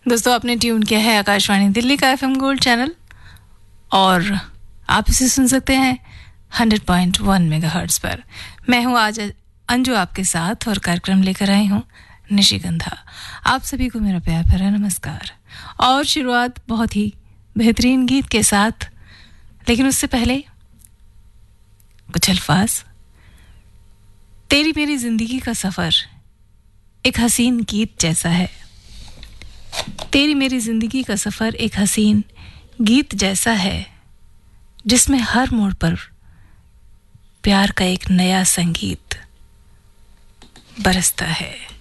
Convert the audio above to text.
दोस्तों, आपने ट्यून किया है आकाशवाणी दिल्ली का एफएम गोल्ड चैनल और आप इसे सुन सकते हैं 100.1 मेगाहर्ट्ज पर। मैं हूं आज अंजू आपके साथ और कार्यक्रम लेकर आई हूं निशिगंधा। आप सभी को मेरा प्यार भरा नमस्कार। और शुरुआत बहुत ही बेहतरीन गीत के साथ, लेकिन उससे पहले कुछ अल्फाज। तेरी मेरी जिंदगी का सफर एक हसीन गीत जैसा है। तेरी मेरी जिंदगी का सफर एक हसीन गीत जैसा है, जिसमें हर मोड़ पर प्यार का एक नया संगीत बरसता है।